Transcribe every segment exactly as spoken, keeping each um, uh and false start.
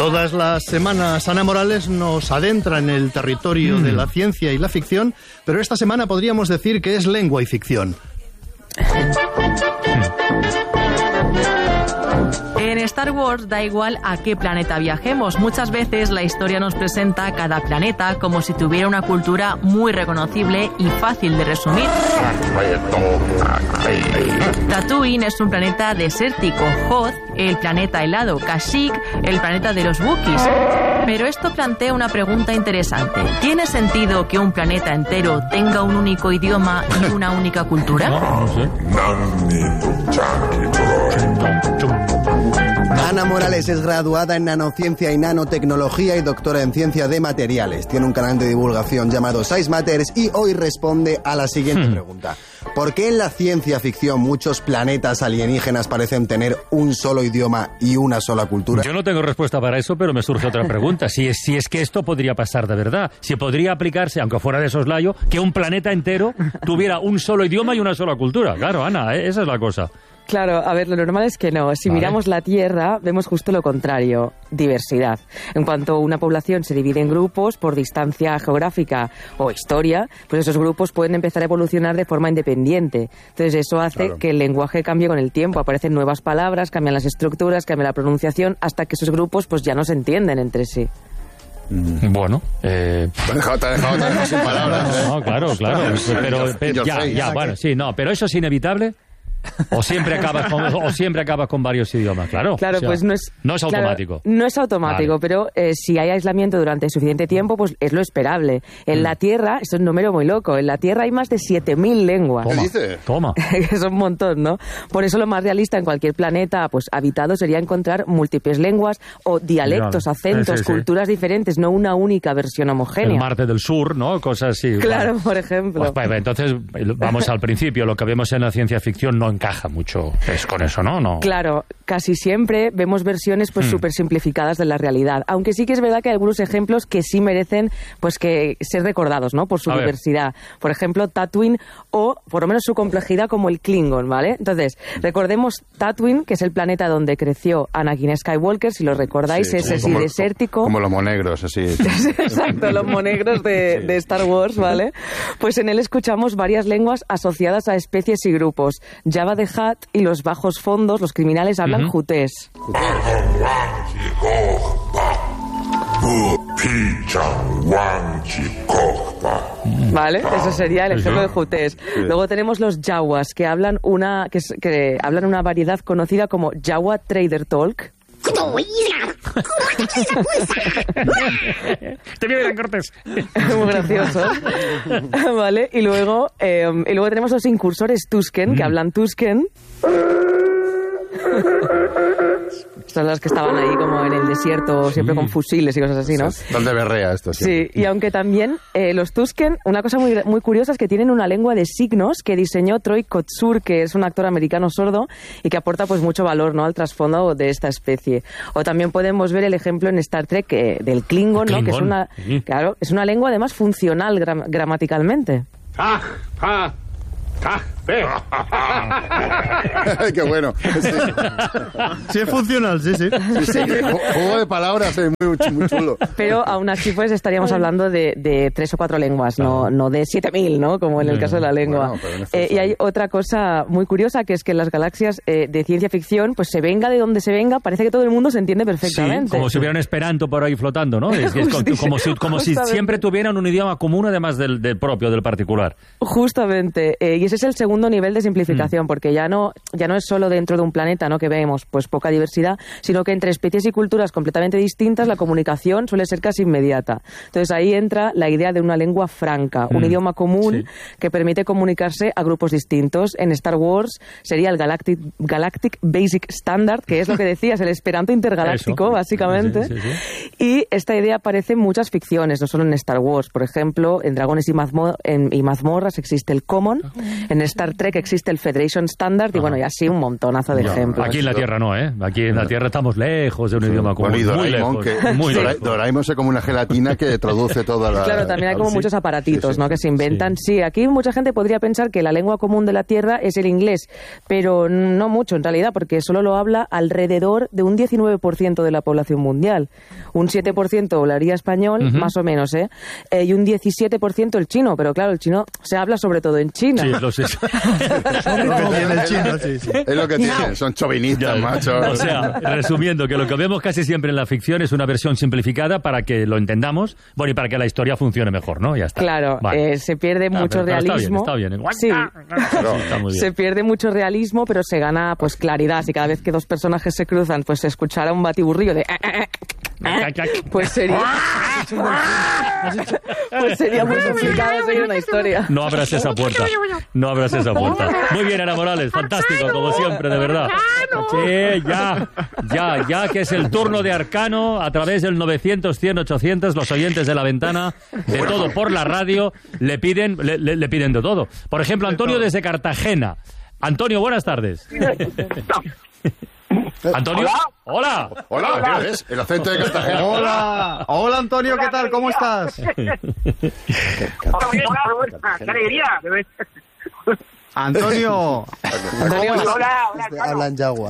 Todas las semanas Ana Morales nos adentra en el territorio mm. de la ciencia y la ficción, pero esta semana podríamos decir que es lengua y ficción. En Star Wars da igual a qué planeta viajemos. Muchas veces la historia nos presenta cada planeta como si tuviera una cultura muy reconocible y fácil de resumir. Tatooine es un planeta desértico, Hoth, el planeta helado, Kashyyyk, el planeta de los Wookiees. Pero esto plantea una pregunta interesante. ¿Tiene sentido que un planeta entero tenga un único idioma y una única cultura? No, no sé. Ana Morales es graduada en nanociencia y nanotecnología y doctora en ciencia de materiales. Tiene un canal de divulgación llamado Size Matters y hoy responde a la siguiente hmm. pregunta. ¿Por qué en la ciencia ficción muchos planetas alienígenas parecen tener un solo idioma y una sola cultura? Yo no tengo respuesta para eso, pero me surge otra pregunta. Si es, si es que esto podría pasar de verdad. Si podría aplicarse, aunque fuera de soslayo, que un planeta entero tuviera un solo idioma y una sola cultura. Claro, Ana, ¿eh? Esa es la cosa. Claro, a ver, lo normal es que no. Si vale. miramos la Tierra, vemos justo lo contrario, diversidad. En cuanto una población se divide en grupos por distancia geográfica o historia, pues esos grupos pueden empezar a evolucionar de forma independiente. Entonces eso hace claro. que el lenguaje cambie con el tiempo. Aparecen nuevas palabras, cambian las estructuras, cambia la pronunciación, hasta que esos grupos pues ya no se entienden entre sí. Bueno, eh... te he dejado, te he dejado, te he dejado sin palabras. No, claro, claro. Pero, pero ya, ya, bueno, sí, no, pero eso es inevitable. O siempre acabas con, o siempre acabas con varios idiomas, claro. Claro, o sea, pues no es, no es automático. Claro, no es automático, vale. pero eh, si hay aislamiento durante suficiente tiempo, pues es lo esperable. En mm. la Tierra, eso es un número muy loco, en la Tierra hay más de siete mil lenguas. Toma, ¿qué dices? Toma. Es un montón, ¿no? Por eso lo más realista en cualquier planeta pues habitado sería encontrar múltiples lenguas o dialectos, claro. acentos, sí, sí, culturas sí. diferentes, no una única versión homogénea. El Marte del Sur, ¿no? Cosas así. Claro, vale. por ejemplo. Pues, entonces, vamos al principio, lo que vemos en la ciencia ficción no encaja mucho. Es con eso, ¿no? no. Claro, casi siempre vemos versiones pues súper hmm. simplificadas de la realidad, aunque sí que es verdad que hay algunos ejemplos que sí merecen pues que ser recordados, ¿no? Por su A diversidad. Ver. Por ejemplo, Tatooine o por lo menos su complejidad como el Klingon, ¿vale? Entonces, recordemos Tatooine, que es el planeta donde creció Anakin Skywalker, si lo recordáis, sí, es así como, desértico. Como los monegros, así. Exacto, los monegros de, de Star Wars, ¿vale? Pues en él escuchamos varias lenguas asociadas a especies y grupos. Jabba the Hutt y los bajos fondos, los criminales, hablan uh-huh. jutés. Vale, eso sería el ejemplo de jutés. Luego tenemos los Jawas, que hablan una que, que hablan una variedad conocida como Jawa Trader Talk. Te veo, Cortés. Muy gracioso. Vale, y luego, eh, y luego tenemos los incursores Tusken, mm. que hablan Tusken. Son las que estaban ahí como en el desierto, siempre sí. con fusiles y cosas así, ¿no? ¿Dónde berrea esto? Siempre. Sí, y aunque también eh, los Tusken, una cosa muy, muy curiosa es que tienen una lengua de signos que diseñó Troy Kotsur, que es un actor americano sordo y que aporta pues mucho valor, ¿no?, al trasfondo de esta especie. O también podemos ver el ejemplo en Star Trek eh, del Klingon, ¿no?, Klingon. que es una, sí. claro, es una lengua además funcional gram- gramaticalmente. Ah, ah. ¡Ah! ¡Eh! ¡Qué bueno! Sí. sí, es funcional, sí, sí. sí, sí. Juego de palabras es muy, muy chulo. Pero aún así pues estaríamos hablando de, de tres o cuatro lenguas, no, no de siete mil, ¿no? Como en el caso de la lengua. Bueno, eh, y hay otra cosa muy curiosa, que es que en las galaxias eh, de ciencia ficción, pues se venga de donde se venga, parece que todo el mundo se entiende perfectamente. Sí, como si hubiera un esperanto por ahí flotando, ¿no? Es, es como si, como si siempre tuvieran un idioma común además del, del propio, del particular. Justamente. Eh, y ese es el segundo nivel de simplificación, mm. porque ya no, ya no es solo dentro de un planeta, ¿no?, que vemos pues poca diversidad, sino que entre especies y culturas completamente distintas la comunicación suele ser casi inmediata. Entonces ahí entra la idea de una lengua franca, mm. un idioma común sí. que permite comunicarse a grupos distintos. En Star Wars sería el Galactic, Galactic Basic Standard, que es lo que decías, el esperanto intergaláctico, Eso. básicamente. Sí, sí, sí. Y esta idea aparece en muchas ficciones, no solo en Star Wars. Por ejemplo, en Dragones y, mazmo en, y mazmorras existe el Common, en Star Trek existe el Federation Standard, y bueno, y así un montonazo de no, ejemplos. Aquí en la Tierra no, ¿eh? Aquí en la Tierra estamos lejos de un sí. idioma común. Bueno, y Doraemon, muy lejos. Que, muy sí. lejos. Doraemon es como una gelatina que traduce toda la... Claro, también hay como sí. muchos aparatitos, sí, sí. ¿no? Que se inventan. Sí. sí, aquí mucha gente podría pensar que la lengua común de la Tierra es el inglés, pero no mucho en realidad, porque solo lo habla alrededor de un diecinueve por ciento de la población mundial. Un siete por ciento hablaría español, uh-huh. más o menos, ¿eh? ¿eh? Y un diecisiete por ciento el chino, pero claro, el chino se habla sobre todo en China. Sí, lo sé. Es lo que tiene el chino, sí, sí. Es lo que tiene, son chauvinistas, machos. O sea, resumiendo, que lo que vemos casi siempre en la ficción es una versión simplificada para que lo entendamos, bueno, y para que la historia funcione mejor, ¿no? Ya está. Claro, vale. eh, se pierde ah, mucho pero, pero realismo. Está bien, está bien. Sí, pero, está muy bien. Se pierde mucho realismo, pero se gana pues claridad. Si cada vez que dos personajes se cruzan, pues se escuchara un batiburrillo de... pues sería... pues sería muy complicado seguir una historia. No abras esa puerta. No abras esa puerta. Muy bien, Ana Morales. Fantástico, como siempre, de verdad. Sí, ya, ya, ya que es el turno de Arcano a través del novecientos, cien, ochocientos, los oyentes de La Ventana, de todo por la radio, le piden, le, le, le piden de todo. Por ejemplo, Antonio desde Cartagena. Antonio, buenas tardes. Antonio. Hola. Hola. Hola. ¿Ves? El acento de Cartagena. Hola. Hola, Antonio, ¿qué tal? ¿Cómo estás? ¡Qué alegría! Antonio. Antonio. Hola, hola. Hablan yagua.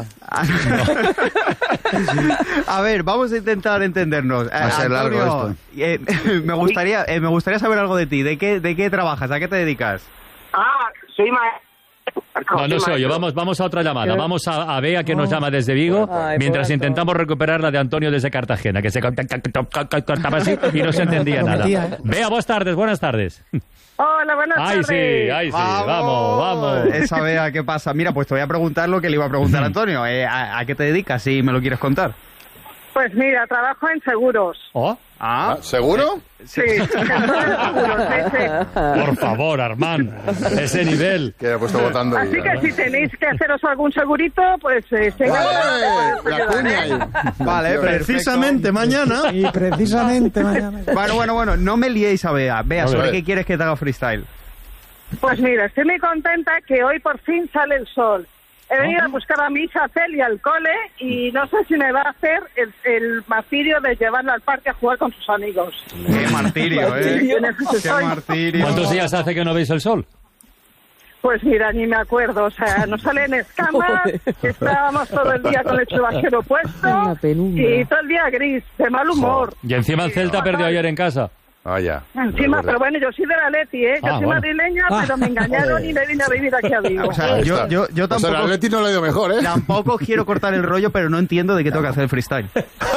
A ver, vamos a intentar entendernos. Va a ser Antonio, largo esto. Eh, me gustaría, eh, me gustaría saber algo de ti. ¿De qué, de qué trabajas? ¿A qué te dedicas? Ah, soy maestro. No, no se oye. Vamos, vamos a otra llamada. Vamos a, a Bea, que nos llama desde Vigo, Ay, mientras pobrecito. intentamos recuperar la de Antonio desde Cartagena, que se cortaba así y no se entendía nada. Bea, buenas tardes, buenas tardes. Hola, buenas Ay, tardes. sí, ay, sí, vamos, vamos. Esa Bea, ¿qué pasa? Mira, pues te voy a preguntar lo que le iba a preguntar a Antonio. Eh, ¿a, ¿A qué te dedicas, si me lo quieres contar? Pues mira, trabajo en seguros. ¿Oh? Ah, Ah, ¿seguro? Sí, seguros, sí, sí. Por favor, Armand, ese nivel. Que he puesto votando. Así que si tenéis que haceros algún segurito, pues... Eh, ¡Eh! La cuña ahí. vale, precisamente mañana. Y precisamente mañana. Bueno, bueno, bueno, no me liéis a Bea. Bea, A ¿sobre ver. qué quieres que te haga freestyle? Pues mira, estoy muy contenta que hoy por fin sale el sol. He venido a buscar a mi hija Celia al cole y no sé si me va a hacer el, el martirio de llevarla al parque a jugar con sus amigos. Qué martirio, ¿eh? En eso Qué estoy. martirio. ¿Cuántos días hace que no veis el sol? Pues mira, ni me acuerdo, o sea, nos salen escamas, estábamos todo el día con el chubasquero puesto Una penumbra. y todo el día gris, de mal humor. Y encima el Celta perdió ayer en casa. Vaya. Encima, pero bueno, yo soy de la Leti, ¿eh? Yo Ah, soy bueno. madrileña, pero me engañaron y me vine a vivir aquí a Vigo. O sea, yo, yo, yo Pues el tampoco, Atleti no le ha ido mejor, ¿eh? tampoco quiero cortar el rollo, pero no entiendo de qué tengo que hacer el freestyle.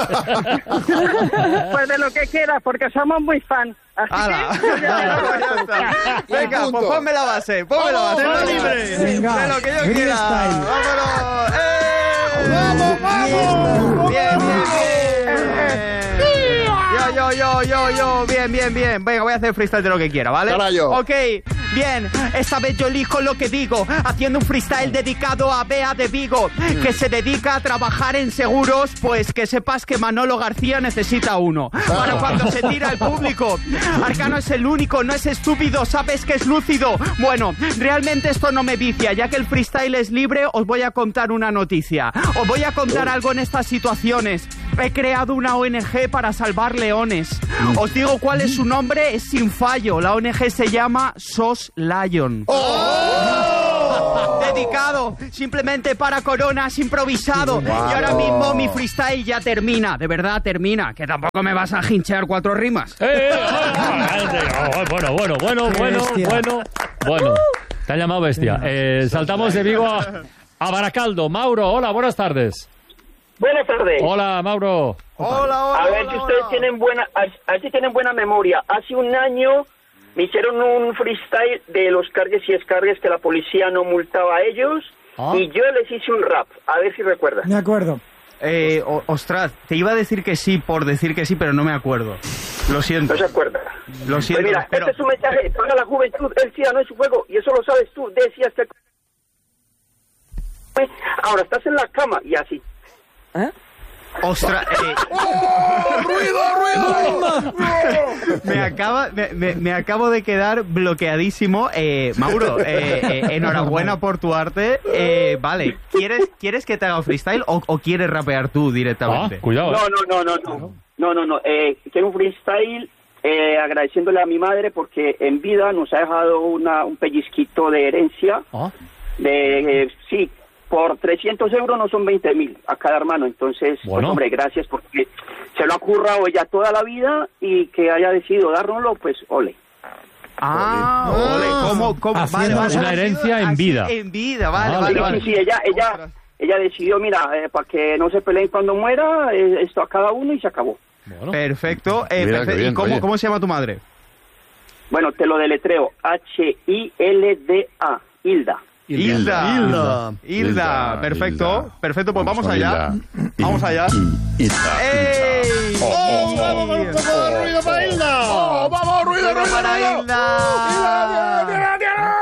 Pues de lo que quieras, porque somos muy fan. Así ¡Hala! que... Ya está. Venga, pues ponme la base, ponme la base. ¡Vamos! libre! Venga, De lo que yo quiera. freestyle. ¡Vámonos! ¡Eh! ¡Vamos, vamos! ¡Bien, bien, bien! Yo, yo, yo, yo, yo, bien, bien, bien. Venga, voy a hacer freestyle de lo que quiera, ¿vale? Carayo. Ok, bien. Esta vez yo elijo lo que digo, haciendo un freestyle dedicado a Bea de Vigo, que se dedica a trabajar en seguros, pues que sepas que Manolo García necesita uno. Para cuando se tira el público. Arcano es el único, no es estúpido, sabes que es lúcido. Bueno, realmente esto no me vicia, ya que el freestyle es libre, os voy a contar una noticia. Os voy a contar algo en estas situaciones. He creado una O N G para salvar leones. Os digo cuál es su nombre, es sin fallo. La O N G se llama SOS Lion. Dedicado simplemente para coronas, improvisado. Y ahora mismo mi freestyle ya termina. De verdad termina. Que tampoco me vas a hinchear cuatro rimas. ¡Eh! Oh, bueno, bueno, bueno, bueno, bestia. bueno, bueno. Te han llamado bestia. Eh, saltamos de Vigo a, a Baracaldo. Mauro, hola, buenas tardes. Buenas tardes. Hola, Mauro. Hola, hola. A ver si ustedes tienen buena, a, a ver si tienen buena memoria. Hace un año me hicieron un freestyle de los cargues y descargues que la policía no multaba a ellos Ah. y yo les hice un rap. A ver si recuerdan. Me acuerdo. Eh, o- ostras, te iba a decir que sí por decir que sí, pero no me acuerdo. Lo siento. ¿No se acuerdan? Lo siento. Pues mira, pero... este es un mensaje para la juventud. El SIDA no es su juego y eso lo sabes tú. Decías que... Ahora estás en la cama y así. ¿Eh? Ostras, eh. ¡Oh, ruido, ruido! me, acaba, me, me, me acabo de quedar bloqueadísimo. Eh, Mauro, eh, eh, enhorabuena por tu arte. Eh, vale, ¿quieres, ¿quieres que te haga freestyle o, o quieres rapear tú directamente? Ah, cuidado. No, no, no, no, no, no, no, no. Eh, quiero un freestyle eh, agradeciéndole a mi madre porque en vida nos ha dejado una, un pellizquito de herencia. ¿Ah? De, eh, sí, por trescientos euros no son veinte mil a cada hermano, entonces, bueno. pues, hombre, gracias porque se lo ha currado ella toda la vida y que haya decidido dárnoslo, pues, ole. Ah, ole, ¿cómo, cómo? Vale, vale, una herencia en vida. En vida, vale, Ah, vale, Sí, vale. sí, sí, ella, ella, ella decidió, mira, eh, para que no se peleen cuando muera, eh, esto a cada uno y se acabó. Bueno. Perfecto. Eh, Mira, perfecto. qué bien, ¿Y cómo, oye. cómo se llama tu madre? Bueno, te lo deletreo, H I L D A, Hilda. Hilda. Hilda. Hilda, perfecto. Hilda. Perfecto, pues vamos, con allá. Hilda. Vamos allá. Hilda. ¡Ey! Oh, oh, oh, ¡Oh! un poco de ruido para Hilda. ¡Oh, vamos, ruido, ¡Ruido ruido, para ruido! Hilda!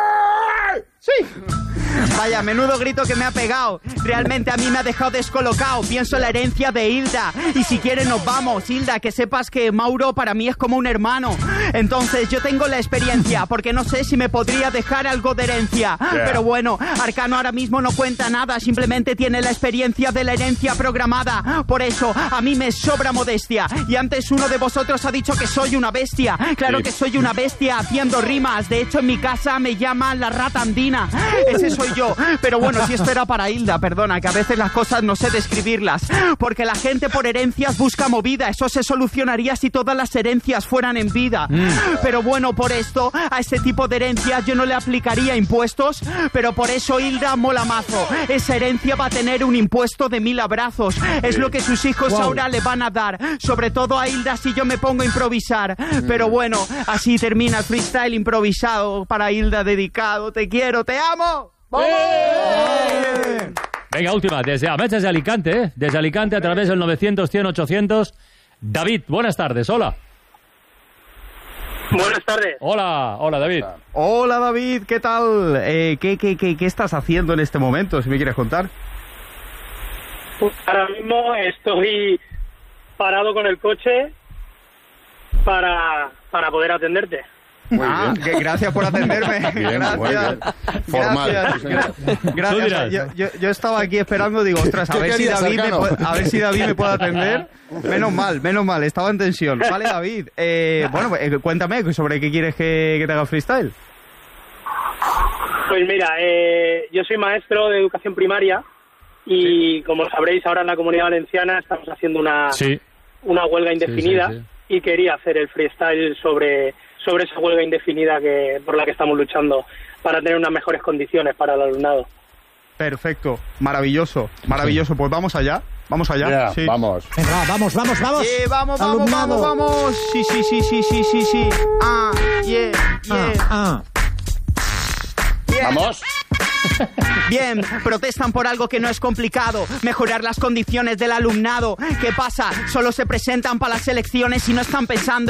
¡Sí! Vaya, menudo grito que me ha pegado. Realmente a mí me ha dejado descolocado. Pienso en la herencia de Hilda. Y si quieres nos vamos, Hilda, que sepas que Mauro para mí es como un hermano. Entonces yo tengo la experiencia, porque no sé si me podría dejar algo de herencia. Yeah. Pero bueno, Arcano ahora mismo no cuenta nada. Simplemente tiene la experiencia de la herencia programada. Por eso a mí me sobra modestia. Y antes uno de vosotros ha dicho que soy una bestia. Claro Sí. que soy una bestia haciendo rimas. De hecho en mi casa me llaman la rata andina. Ese soy yo. Pero bueno, si esto era para Hilda, perdona, que a veces las cosas no sé describirlas. Porque la gente por herencias busca movida. Eso se solucionaría si todas las herencias fueran en vida. Mm. Pero bueno, por esto, a ese tipo de herencias yo no le aplicaría impuestos. Pero por eso Hilda mola mazo. Esa herencia va a tener un impuesto de mil abrazos. Es lo que sus hijos wow. ahora le van a dar. Sobre todo a Hilda si yo me pongo a improvisar. Mm. Pero bueno, así termina el freestyle improvisado para Hilda dedicado. Te quiero, te amo. ¡Vamos! ¡Eh! Venga, última, desde, desde Alicante, ¿eh? Desde Alicante a través del novecientos, cien, ochocientos. David, buenas tardes, hola. Buenas tardes. Hola, hola David. Hola David, ¿qué tal? Eh, ¿qué, qué, qué, ¿Qué estás haciendo en este momento, si me quieres contar? Pues ahora mismo estoy parado con el coche para, para poder atenderte. Muy ah, bien. Que gracias por atenderme. Bien, gracias. muy bien. Formal. Gracias. Sí, señor. Gracias. Yo, yo, yo estaba aquí esperando, digo, ostras, a ¿Qué ver, si querías, David me Arcano? puede, a ver si David me puede atender. Menos mal, menos mal, estaba en tensión. Vale, David. Eh, bueno, eh, cuéntame sobre qué quieres que, que te haga freestyle. Pues mira, eh, yo soy maestro de educación primaria y, como sabréis, ahora en la Comunidad Valenciana estamos haciendo una, Sí. una huelga indefinida Sí, sí, sí. y quería hacer el freestyle sobre, sobre esa huelga indefinida que por la que estamos luchando para tener unas mejores condiciones para el alumnado. Perfecto, maravilloso, maravilloso. Pues vamos allá, vamos allá. Yeah, Sí. Vamos. Venga, va, vamos, vamos, vamos. Yeah, vamos, vamos, Alumnado. vamos, vamos. Sí, sí, sí, sí, sí, sí, sí. Ah, yeah, Ah, yeah. ah. Bien. Vamos. Bien, protestan por algo que no es complicado, mejorar las condiciones del alumnado. ¿Qué pasa? Solo se presentan para las elecciones y no están pensando